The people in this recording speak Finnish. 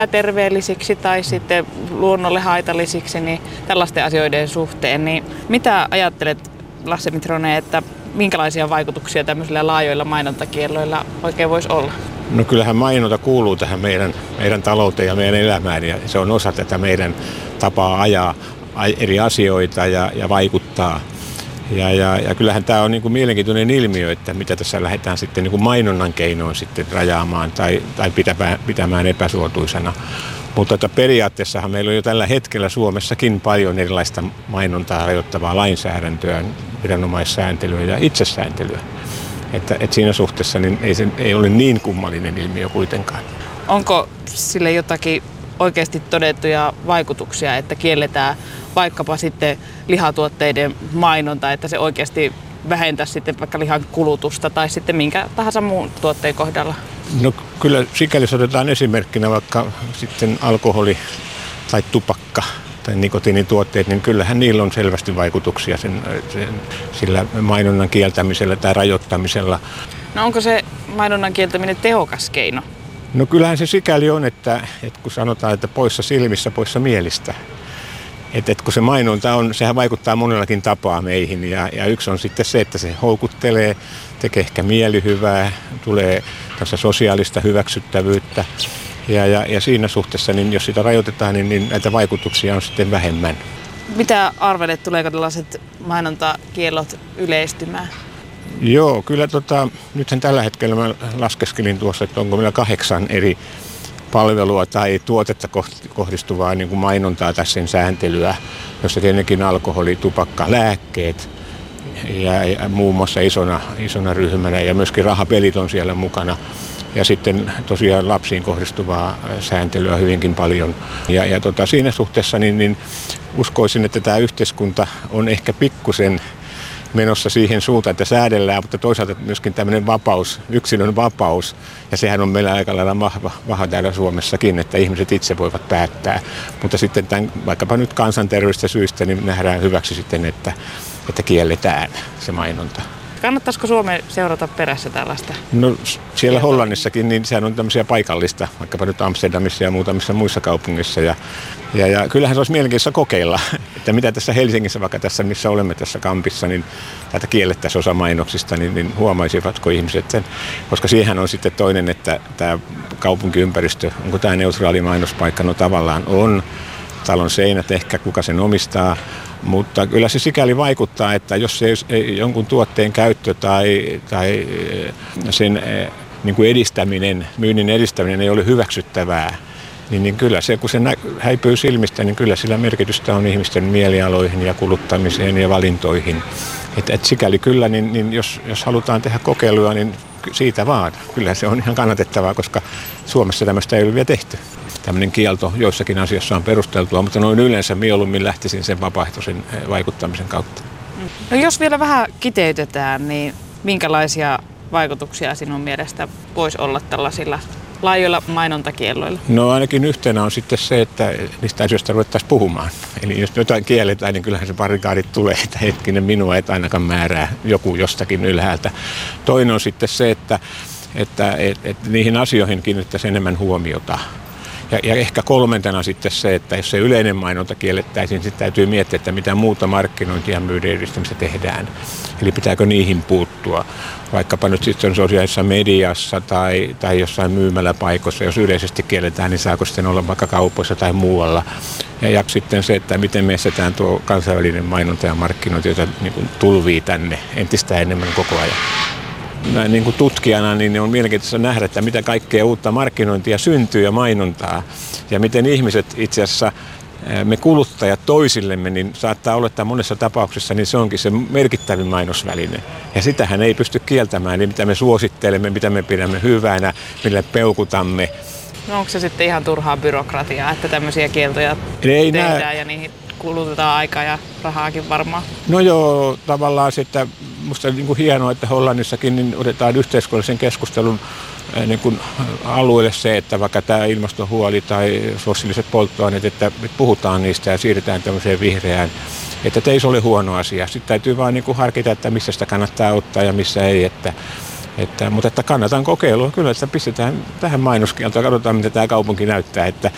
terveellisiksi tai sitten luonnolle haitallisiksi, niin tällaisten asioiden suhteen. Niin mitä ajattelet, Lasse Mitronen, että minkälaisia vaikutuksia tämmöisillä laajoilla mainontakielloilla oikein voisi olla? No kyllähän mainonta kuuluu tähän meidän talouteen ja meidän elämään ja se on osa tätä meidän tapaa ajaa eri asioita ja vaikuttaa. Ja kyllähän tämä on niin kuin mielenkiintoinen ilmiö, että mitä tässä lähdetään sitten niin kuin mainonnan keinoin sitten rajaamaan tai pitämään epäsuotuisena. Mutta periaatteessahan meillä on jo tällä hetkellä Suomessakin paljon erilaista mainontaa rajoittavaa lainsäädäntöä, viranomaissääntelyä ja itsesääntelyä. Että siinä suhteessa niin ei ole niin kummallinen ilmiö kuitenkaan. Onko sille jotakin oikeasti todettuja vaikutuksia, että kielletään vaikkapa sitten lihatuotteiden mainonta, että se oikeasti vähentäisi sitten vaikka lihan kulutusta tai sitten minkä tahansa muun tuotteen kohdalla? No kyllä sikäli jos otetaan esimerkkinä vaikka sitten alkoholi tai tupakka tai nikotiinituotteet, niin kyllähän niillä on selvästi vaikutuksia sillä mainonnan kieltämisellä tai rajoittamisella. No onko se mainonnan kieltäminen tehokas keino? No kyllähän se sikäli on, että kun sanotaan, että poissa silmissä, poissa mielistä. Että kun se mainonta on, sehän vaikuttaa monellakin tapaa meihin ja yksi on sitten se, että se houkuttelee, tekee ehkä mielihyvää, tulee tässä sosiaalista hyväksyttävyyttä ja siinä suhteessa, niin jos sitä rajoitetaan, niin näitä vaikutuksia on sitten vähemmän. Mitä arvelet, tuleeko tällaiset mainontakiellot yleistymään? Joo, kyllä nythän tällä hetkellä mä laskeskelin tuossa, että onko meillä 8 eri palvelua tai tuotetta kohdistuvaa niin kuin mainontaa tai sen sääntelyä, jossa tietenkin alkoholi, tupakka, lääkkeet ja muun muassa isona ryhmänä ja myöskin rahapelit on siellä mukana. Ja sitten tosiaan lapsiin kohdistuvaa sääntelyä hyvinkin paljon. Ja siinä suhteessa niin uskoisin, että tämä yhteiskunta on ehkä pikkusen menossa siihen suuntaan, että säädellään, mutta toisaalta myöskin tämmöinen vapaus, yksilön vapaus, ja sehän on meillä aika lailla vahva täällä Suomessakin, että ihmiset itse voivat päättää. Mutta sitten vaikkapa nyt kansanterveydellisistä syistä niin nähdään hyväksi sitten, että kielletään se mainonta. Kannattaisiko Suomeen seurata perässä tällaista? No siellä Hollannissakin, niin sehän on tämmöisiä paikallista, vaikkapa nyt Amsterdamissa ja muutamissa muissa kaupungissa. Ja kyllähän se olisi mielenkiintoista kokeilla, että mitä tässä Helsingissä, vaikka tässä missä olemme tässä kampissa, niin täältä kiellettäisiin osa mainoksista, niin huomaisivatko ihmiset sen. Koska siihen on sitten toinen, että tämä kaupunkiympäristö, onko tämä neutraali mainospaikka, no tavallaan on. Talon seinät ehkä, kuka sen omistaa. Mutta kyllä se sikäli vaikuttaa, että jos ei jonkun tuotteen käyttö tai sen niin kuin myynnin edistäminen ei ole hyväksyttävää, niin kyllä se, kun se häipyy silmistä, niin kyllä sillä merkitystä on ihmisten mielialoihin ja kuluttamiseen ja valintoihin. Et sikäli kyllä, niin jos halutaan tehdä kokeiluja, niin siitä vaan. Kyllä se on ihan kannatettavaa, koska Suomessa tämmöistä ei ole vielä tehty. Tämmöinen kielto joissakin asioissa on perusteltua, mutta noin yleensä mieluummin lähtisin sen vapaaehtoisen vaikuttamisen kautta. No jos vielä vähän kiteytetään, niin minkälaisia vaikutuksia sinun mielestä voisi olla tällaisilla laajoilla mainontakielloilla? No ainakin yhtenä on sitten se, että niistä asioista ruvettaisiin puhumaan. Eli jos jotain kielletään, niin kyllähän se barrikaadit tulee, että hetkinen minua et ainakaan määrää joku jostakin ylhäältä. Toinen on sitten se, että niihin asioihin kiinnittäisiin enemmän huomiota. Ja ehkä kolmantena sitten se, että jos se yleinen mainonta kiellettäisiin, niin sitten täytyy miettiä, että mitä muuta markkinointia ja myynnin edistämistä tehdään. Eli pitääkö niihin puuttua, vaikkapa nyt sitten sosiaalisessa mediassa tai jossain myymäläpaikoissa. Jos yleisesti kielletään, niin saako sitten olla vaikka kaupoissa tai muualla. Ja sitten se, että miten me estetään tuo kansainvälinen mainonta ja markkinointi, jota niin kuin tulvii tänne entistä enemmän koko ajan. Näin niin kuin tutkijana niin on mielenkiintoista nähdä, että mitä kaikkea uutta markkinointia syntyy ja mainontaa. Ja miten ihmiset itse asiassa, me kuluttajat toisillemme, niin saattaa olla, että monessa tapauksessa niin se onkin se merkittävin mainosväline. Ja sitähän ei pysty kieltämään, eli mitä me suosittelemme, mitä me pidämme hyvänä, millä peukutamme. No onko se sitten ihan turhaa byrokratiaa, että tämmöisiä kieltoja tehdään ja niihin kulutetaan aikaa ja rahaakin varmaan? No joo, tavallaan sitten musta on niin kuin hienoa, että Hollannissakin niin otetaan yhteiskunnallisen keskustelun niin kuin alueelle se, että vaikka tämä ilmastohuoli tai fossiiliset polttoaineet, että puhutaan niistä ja siirretään tämmöiseen vihreään, että ei se ole huono asia. Sitten täytyy vaan niin kuin harkita, että missä sitä kannattaa ottaa ja missä ei. Mutta kannatan kokeilua kyllä, että pistetään tähän mainoskieltoon ja katsotaan, mitä tämä kaupunki näyttää. Että